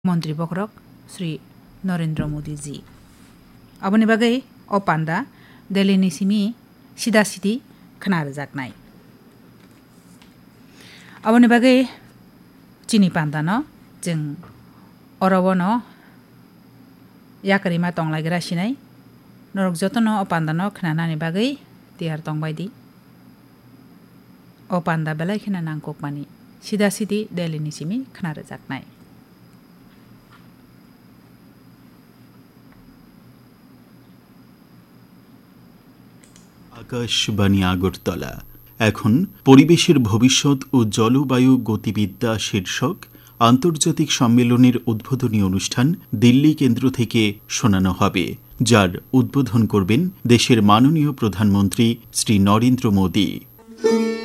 मन्त्री बखरक श्री नरेन्द्र मोदीजी अबनि बागै अ पान्दा दिल्लीनि सिमी सिदा सिदी खोनार जागनाय अबनि बागै चिनी पान्दा न जों अरबो न याकरिमा तंलायग्रा सिनाय नरक जतन अ पान्दा न खोनानानि बागै तियार तंबायदि अ पान्दा बेलाय खोना नांगकमानि सिदा सिदी दिल्लीनि सिमी खोनार जागनाय আকাশবাণী আগরতলা এখন পরিবেশের ভবিষ্যৎ ও জলবায়ু গতিবিদ্যা শীর্ষক আন্তর্জাতিক সম্মেলনের উদ্বোধনী অনুষ্ঠান দিল্লি কেন্দ্র থেকে শোনানো হবে, যার উদ্বোধন করবেন দেশের মাননীয় প্রধানমন্ত্রী শ্রী নরেন্দ্র মোদী।